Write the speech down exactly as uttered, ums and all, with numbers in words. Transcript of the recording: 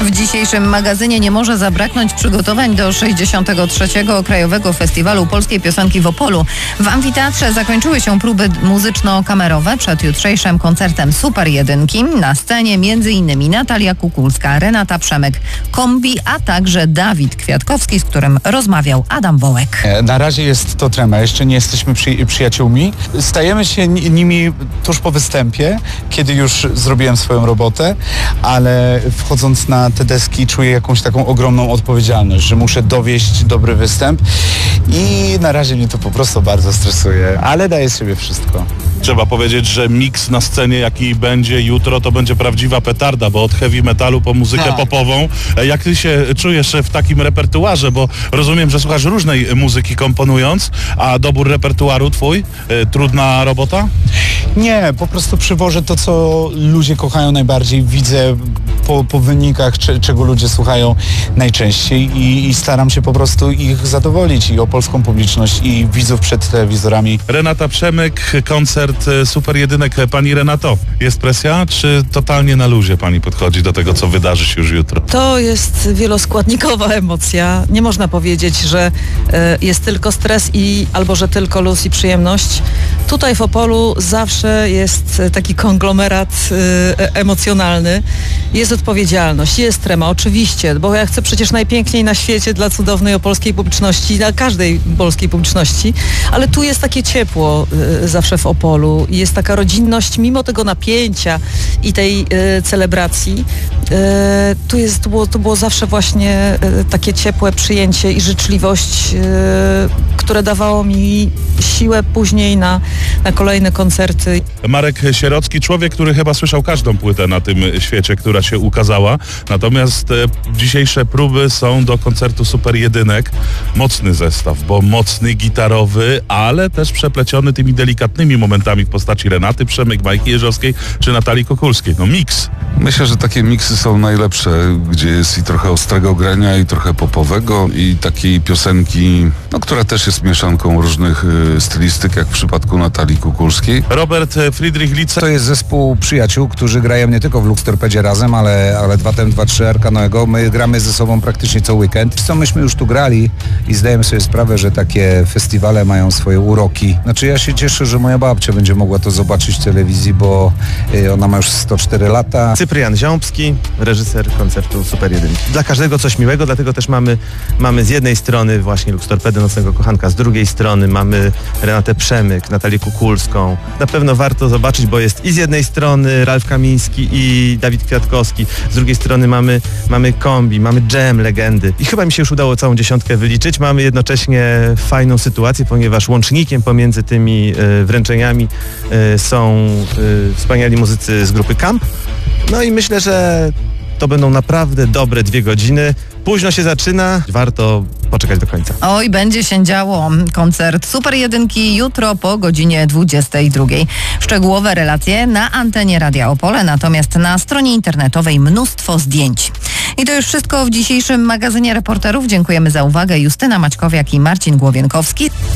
W dzisiejszym magazynie nie może zabraknąć przygotowań do sześćdziesiątego trzeciego Krajowego Festiwalu Polskiej Piosenki w Opolu. W amfiteatrze zakończyły się próby muzyczno-kamerowe przed jutrzejszym koncertem Super Jedynki. Na scenie między innymi Natalia Kukulska, Renata Przemek, Kombi, a także Dawid Kwiatkowski, z którym rozmawiał Adam Wołek. Na razie jest to trema, jeszcze nie jesteśmy przy, przyjaciółmi. Stajemy się nimi tuż po występie, kiedy już zrobiłem swoją robotę, ale wchodząc na te deski czuję jakąś taką ogromną odpowiedzialność, że muszę dowieść dobry występ i na razie mnie to po prostu bardzo stresuje, ale daję z siebie wszystko. Trzeba powiedzieć, że miks na scenie, jaki będzie jutro, to będzie prawdziwa petarda, bo od heavy metalu po muzykę tak. popową. Jak ty się czujesz w takim repertuarze, bo rozumiem, że słuchasz różnej muzyki komponując, a dobór repertuaru twój? Trudna robota? Nie, po prostu przywożę to, co ludzie kochają najbardziej. Widzę po, po wynikach, cze, czego ludzie słuchają najczęściej i, i staram się po prostu ich zadowolić i o polską publiczność i widzów przed telewizorami. Renata Przemek, koncert Super Jedynek. Pani Renato, jest presja, czy totalnie na luzie pani podchodzi do tego, co wydarzy się już jutro? To jest wieloskładnikowa emocja. Nie można powiedzieć, że y, jest tylko stres i albo że tylko luz i przyjemność. Tutaj w Opolu zawsze jest taki konglomerat y, emocjonalny. Jest odpowiedzialność, jest trema, oczywiście, bo ja chcę przecież najpiękniej na świecie dla cudownej opolskiej publiczności, dla każdej polskiej publiczności, ale tu jest takie ciepło y, zawsze w Opolu i jest taka rodzinność, mimo tego napięcia i tej y, celebracji. Y, tu jest, to było, to było zawsze właśnie y, takie ciepłe przyjęcie i życzliwość, y, które dawało mi siłę później na, na kolejne koncerty. Marek Sierocki, człowiek, który chyba słyszał każdą płytę na tym świecie, która się ukazała. Natomiast e, dzisiejsze próby są do koncertu Super Jedynek. Mocny zestaw, bo mocny, gitarowy, ale też przepleciony tymi delikatnymi momentami w postaci Renaty Przemek, Majki Jeżowskiej czy Natalii Kukulskiej. No miks. Myślę, że takie miksy są najlepsze, gdzie jest i trochę ostrego grania, i trochę popowego, i takiej piosenki, no, która też jest mieszanką różnych y, stylistyk, jak w przypadku Natalii Kukulskiej. Robert Friedrich Litze. To jest zespół przyjaciół, którzy grają nie tylko w Luxtorpedzie razem, ale, ale dwa tem dwa trzy Arkanoego. My gramy ze sobą praktycznie co weekend. Co myśmy już tu grali i zdajemy sobie sprawę, że takie festiwale mają swoje uroki. Znaczy ja się cieszę, że moja babcia będzie mogła to zobaczyć w telewizji, bo y, ona ma już sto cztery lata. Cyprian Ziąbski, reżyser koncertu Super Jedynki. Dla każdego coś miłego, dlatego też mamy, mamy z jednej strony właśnie Luxtorpedę Nocnego Kochanka, z drugiej strony mamy Renatę Przemyk, Natalię Kukulską. Na pewno warto zobaczyć, bo jest i z jednej strony Ralf Kamiński i Dawid Kwiatkowski, z drugiej strony mamy, mamy Kombi, mamy Jam, legendy. I chyba mi się już udało całą dziesiątkę wyliczyć. Mamy jednocześnie fajną sytuację, ponieważ łącznikiem pomiędzy tymi y, wręczeniami y, są y, wspaniali muzycy z grupy Camp. No i myślę, że to będą naprawdę dobre dwie godziny. Późno się zaczyna, warto poczekać do końca. Oj, będzie się działo. Koncert Super Jedynki jutro po godzinie dwudziestej drugiej. Szczegółowe relacje na antenie Radia Opole, natomiast na stronie internetowej mnóstwo zdjęć. I to już wszystko w dzisiejszym magazynie reporterów. Dziękujemy za uwagę. Justyna Maćkowiak i Marcin Głowienkowski.